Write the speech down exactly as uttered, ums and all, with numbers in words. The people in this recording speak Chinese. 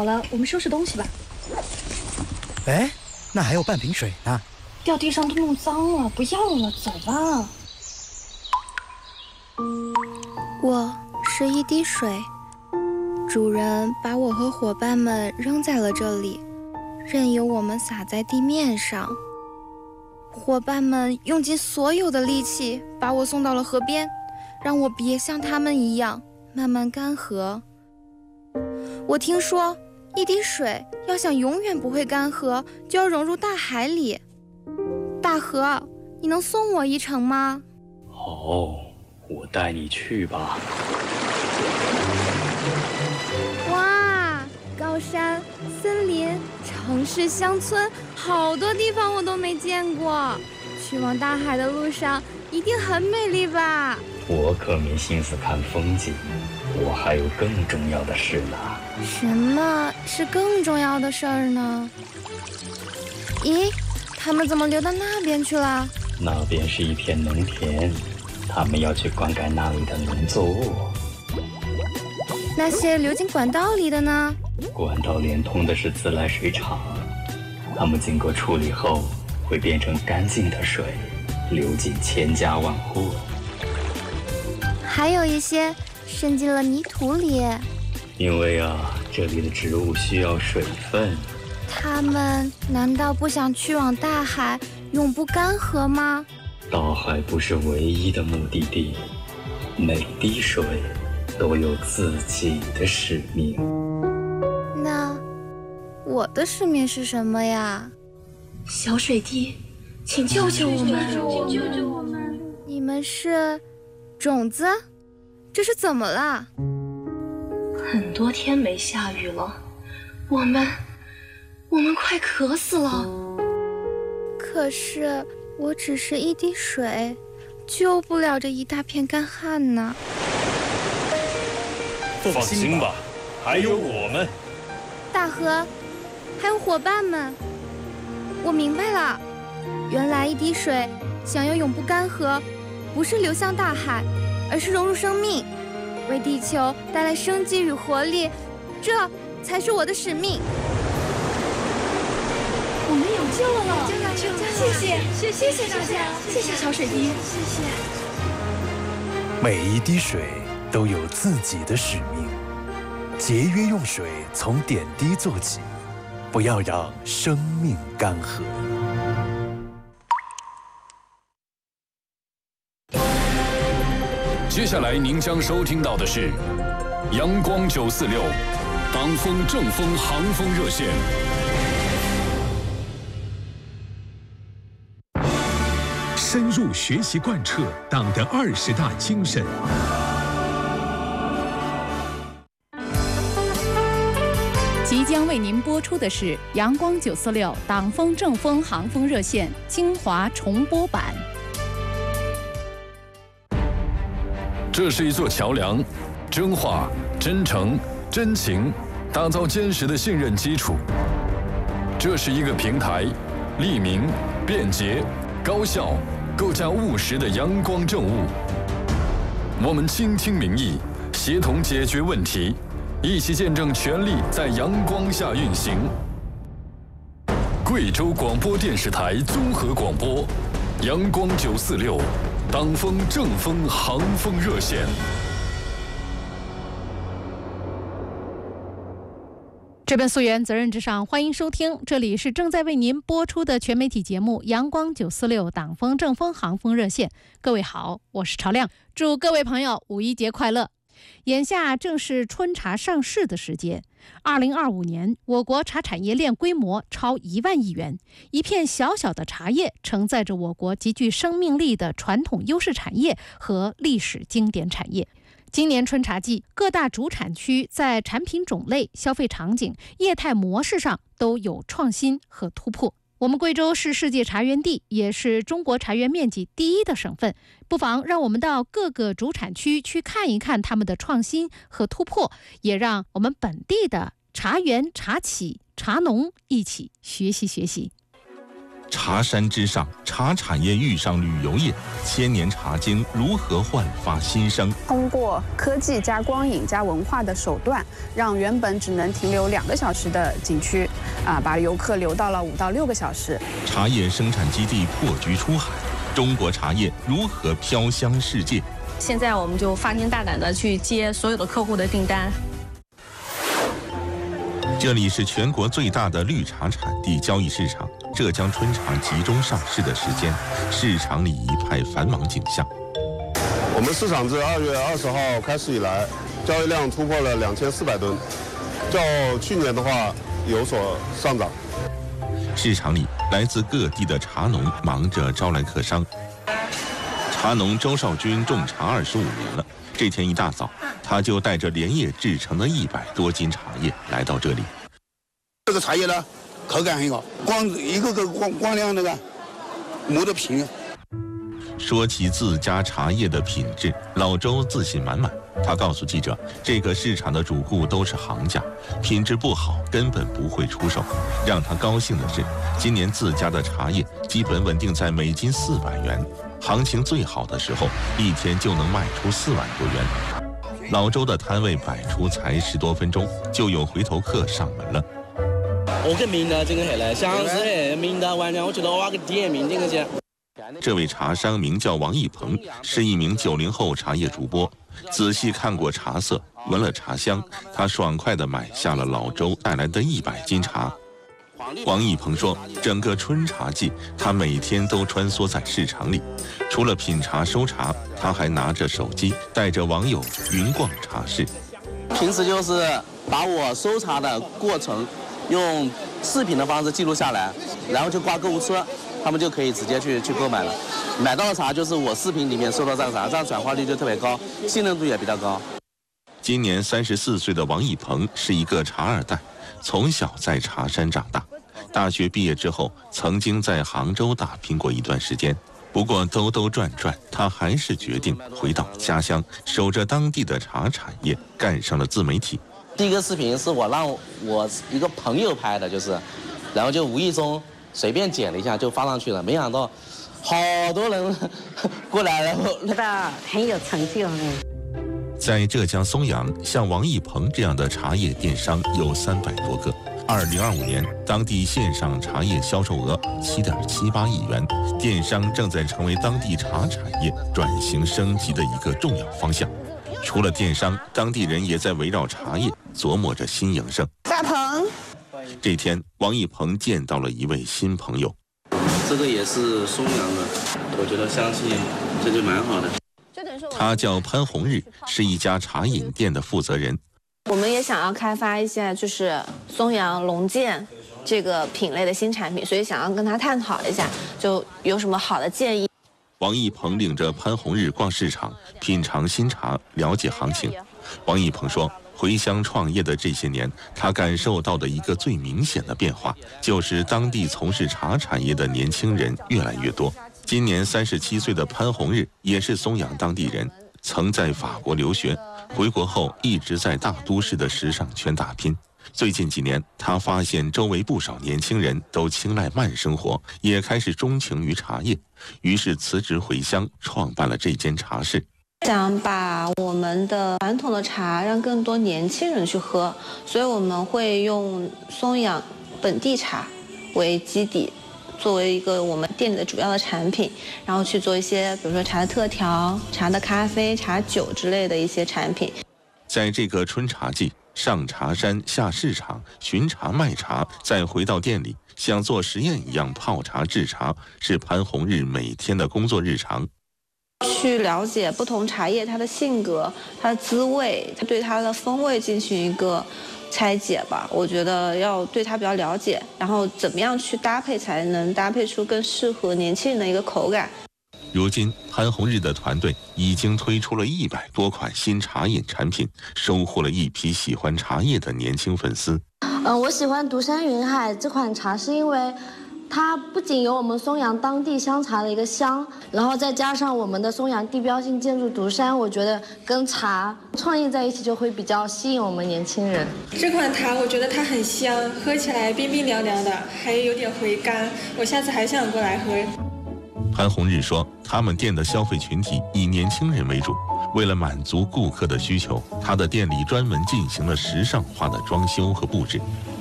了，我们收拾东西吧。 哎，那还有半瓶水呢。 掉地上都弄脏了，不要了，走吧。 我是一滴水，主人把我和伙伴们扔在了这里，任由我们洒在地面上。伙伴们用尽所有的力气把我送到了河边，让我别像他们一样慢慢干涸。我听说一滴水要想永远不会干涸，就要融入大海里。大河，你能送我一程吗？ 哦，我带你去吧。 哇，高山、森林、城市、乡村，好多地方我都没见过。去往大海的路上一定很美丽吧？ 我可没心思看风景，我还有更重要的事呢。 什么是更重要的事儿呢？咦，他们怎么流到那边去了？ 那边是一片农田，他们要去灌溉那里的农作物。 那些流进管道里的呢？ 管道连通的是自来水厂，它们经过处理后会变成干净的水，流进千家万户。 还有一些渗进了泥土里。 因为啊，这里的植物需要水分。 它们难道不想去往大海，永不干涸吗？ 大海不是唯一的目的地，每滴水都有自己的使命。 那我的使命是什么呀？ 小水滴，请救救我们！ 请救救我们！你们是种子？这是怎么了？ 很多天没下雨了，我们我们快渴死了。 可是我只是一滴水，救不了这一大片干旱呢。 放心吧，还有我们。 大河，还有伙伴们，我明白了，原来一滴水想要永不干涸，不是流向大海，而是融入生命，为地球带来生机与活力，这才是我的使命。 我们有救了，救了，救了！谢谢，谢谢，谢谢大家，谢谢小水滴，谢谢。 每一滴水都有自己的使命，节约用水，从点滴做起，不要让生命干涸。 接下来您将收听到的是阳光九四六党风正风航风热线。 深入学习贯彻党的二十大精神。 即将为您播出的是阳光九四六党风正风航风热线精华重播版。 这是一座桥梁，真话、真诚、真情，打造坚实的信任基础。这是一个平台，利民、便捷、高效，构架务实的阳光政务。我们倾听民意，协同解决问题，一起见证权力在阳光下运行。贵州广播电视台综合广播，阳光九四六。党风正风航风热线。 这本溯源责任至上，欢迎收听，这里是正在为您播出的全媒体节目阳光九四六党风正风航风热线。各位好，我是朝亮，祝各位朋友五一节快乐。眼下正是春茶上市的时节，二零二五年我国茶产业链规模超一万亿元，一片小小的茶叶承载着我国极具生命力的传统优势产业和历史经典产业。今年春茶季，各大主产区在产品种类、消费场景、业态模式上都有创新和突破。我们贵州是世界茶园地，也是中国茶园面积第一的省份，不妨让我们到各个主产区去看一看他们的创新和突破，也让我们本地的茶园、茶企、茶农一起学习学习。 茶山之上，茶产业遇上旅游业，千年茶经如何焕发新生？ 通过科技加光影加文化的手段，让原本只能停留两个小时的景区，啊，把游客留到了五到六个小时。 茶叶生产基地破局出海，中国茶叶如何飘香世界？ 现在我们就放心大胆的去接所有的客户的订单。 这里是全国最大的绿茶产地交易市场，浙江春茶集中上市的时间，市场里一派繁忙景象。 我们市场自二月二十号开始以来，交易量突破了两千四百吨，较去年的话有所上涨。 市场里，来自各地的茶农忙着招来客商。茶农周少军种茶二十五年了，这天一大早，他就带着连夜制成的一百多斤茶叶来到这里。 这个茶叶呢，口感很好，光一个个光光亮那个磨得平。 说起自家茶叶的品质，老周自信满满。他告诉记者，这个市场的主顾都是行家，品质不好根本不会出售。让他高兴的是，今年自家的茶叶基本稳定在每斤四百元，行情最好的时候，一天就能卖出四万多元。老周的摊位摆出才十多分钟，就有回头客上门了。 我跟明的这个黑了，像是明的玩家，我觉得我个店名这个些。 这位茶商名叫王一鹏，是一名九零后茶叶主播。仔细看过茶色，闻了茶香，他爽快地买下了老周带来的一百斤茶。王一鹏说，整个春茶季，他每天都穿梭在市场里，除了品茶收茶，他还拿着手机，带着网友云逛茶室。 平时就是把我收茶的过程用视频的方式记录下来，然后就挂购物车，他们就可以直接去去购买了。买到的茶就是我视频里面收到这样茶，这样转化率就特别高，信任度也比较高。 今年三十四岁的王一鹏是一个茶二代，从小在茶山长大。大学毕业之后，曾经在杭州打拼过一段时间。不过兜兜转转，他还是决定回到家乡，守着当地的茶产业，干上了自媒体。 第一个视频是我让我一个朋友拍的，就是，然后就无意中随便剪了一下就发上去了，没想到好多人过来，然后觉得很有成就。 在浙江松阳，像王一鹏这样的茶叶电商有三百多个。二零二五年，当地线上茶叶销售额七点七八亿元，电商正在成为当地茶产业转型升级的一个重要方向。除了电商，当地人也在围绕茶叶琢磨着新营生。 大鹏， 这天，王一鹏见到了一位新朋友。 这个也是松阳的，我觉得香气这就蛮好的。 他叫潘红日，是一家茶饮店的负责人。 我们也想要开发一些就是松阳龙剑这个品类的新产品，所以想要跟他探讨一下，就有什么好的建议。 王一鹏领着潘红日逛市场，品尝新茶，了解行情。王一鹏说，回乡创业的这些年，他感受到的一个最明显的变化，就是当地从事茶产业的年轻人越来越多。今年三十七岁的潘红日也是松阳当地人，曾在法国留学，回国后一直在大都市的时尚圈打拼。最近几年，他发现周围不少年轻人都青睐慢生活，也开始钟情于茶叶，于是辞职回乡，创办了这间茶室。 想把我们的传统的茶让更多年轻人去喝，所以我们会用松阳本地茶为基底，作为一个我们店里的主要的产品，然后去做一些比如说茶的特调、茶的咖啡、茶酒之类的一些产品。 在这个春茶季，上茶山下市场寻茶卖茶，再回到店里像做实验一样泡茶制茶，是潘红日每天的工作日常。 去了解不同茶叶它的性格、它的滋味，它对它的风味进行一个拆解吧。我觉得要对它比较了解，然后怎么样去搭配才能搭配出更适合年轻人的一个口感。 如今，潘红日的团队已经推出了一百多款新茶饮产品，收获了一批喜欢茶叶的年轻粉丝。 嗯、呃，我喜欢独山云海这款茶，是因为它不仅有我们松阳当地香茶的一个香，然后再加上我们的松阳地标性建筑独山，我觉得跟茶创意在一起就会比较吸引我们年轻人。 这款茶我觉得它很香，喝起来冰冰凉凉的，还有点回甘，我下次还想过来喝。 潘红日说，他们店的消费群体以年轻人为主，为了满足顾客的需求，他的店里专门进行了时尚化的装修和布置。